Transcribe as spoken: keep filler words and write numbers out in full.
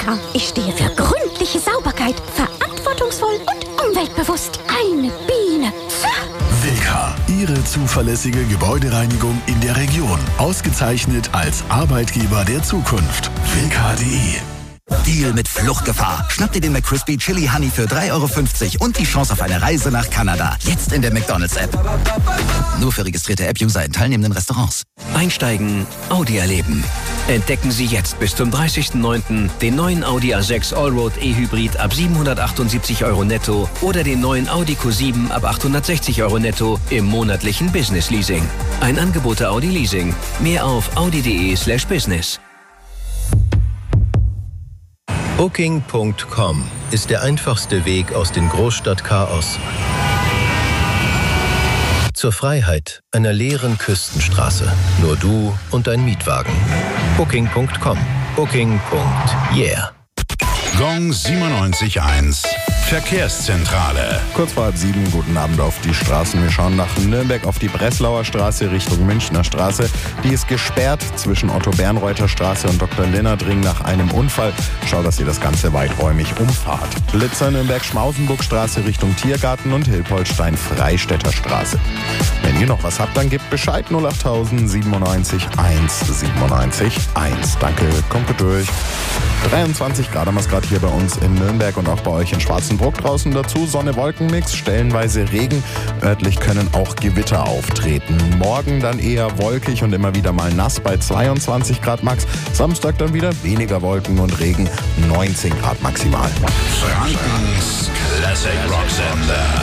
Wilka. Ich stehe für gründliche Sauberkeit, verantwortungsvoll und umweltbewusst. Eine Biene. Wilka, Ihre zuverlässige Gebäudereinigung in der Region. Ausgezeichnet als Arbeitgeber der Zukunft. Wilka punkt de. Deal mit Fluchtgefahr. Schnapp dir den McCrispy Chili Honey für drei Euro fünfzig und die Chance auf eine Reise nach Kanada. Jetzt in der McDonald's-App. Nur für registrierte App-User in teilnehmenden Restaurants. Einsteigen, Audi erleben. Entdecken Sie jetzt bis zum dreißigsten neunten den neuen Audi A sechs Allroad E-Hybrid ab siebenhundertachtundsiebzig Euro netto oder den neuen Audi Q sieben ab achthundertsechzig Euro netto im monatlichen Business-Leasing. Ein Angebot der Audi Leasing. Mehr auf audi punkt de slash business. Booking Punkt com ist der einfachste Weg aus dem Großstadtchaos zur Freiheit einer leeren Küstenstraße. Nur du und dein Mietwagen. Booking Punkt com. Booking. Yeah. Gong siebenundneunzig Komma eins. Verkehrszentrale. Kurz vor halb sieben, guten Abend auf die Straßen. Wir schauen nach Nürnberg auf die Breslauer Straße Richtung Münchner Straße. Die ist gesperrt zwischen Otto-Bernreuther Straße und Doktor Lennartring nach einem Unfall. Schaut, dass ihr das Ganze weiträumig umfahrt. Blitzer Nürnberg-Schmausenburg-Straße Richtung Tiergarten und Hilpoltstein-Freistädter Straße. Wenn ihr noch was habt, dann gebt Bescheid. null acht siebenundneunzig eins siebenundneunzig eins. Danke, kommt gut durch. dreiundzwanzig Grad haben wir es gerade hier bei uns in Nürnberg und auch bei euch in Schwarzenbruck draußen. Dazu Sonne-Wolken-Mix, stellenweise Regen. Örtlich können auch Gewitter auftreten. Morgen dann eher wolkig und immer wieder mal nass bei zweiundzwanzig Grad max. Samstag dann wieder weniger Wolken und Regen, neunzehn Grad maximal. Frankens Classic Rock Sender.